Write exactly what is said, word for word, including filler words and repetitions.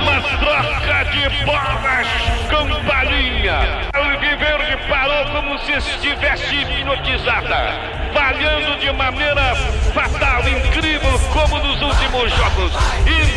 uma troca de bolas com balinha. A Alviverde parou como se estivesse hipnotizada, falhando de maneira fatal, incrível como nos últimos jogos.